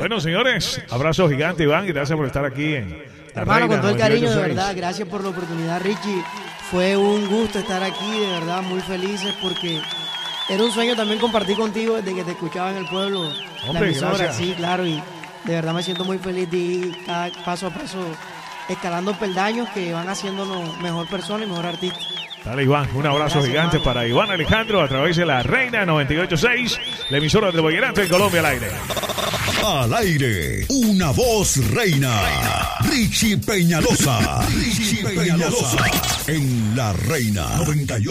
Bueno, señores, abrazo gigante, Iván, y gracias por estar aquí en La Hermano, Reina con todo el cariño, de 98.6. verdad, gracias por la oportunidad, Richie. Fue un gusto estar aquí, de verdad, muy felices porque era un sueño también compartir contigo desde que te escuchaba en el pueblo, la Hombre, emisora, gracias. sí, claro, y de verdad me siento muy feliz de ir cada paso a paso escalando peldaños que van haciéndonos mejor persona y mejor artista. Dale, Iván, un abrazo Gracias, gigante hermano. para Iván Alejandro a través de La Reina 98.6, la emisora del Vallenato en Colombia al aire. Al aire, una voz reina. Richie Peñalosa. Richie Peñalosa. En La Reina 98.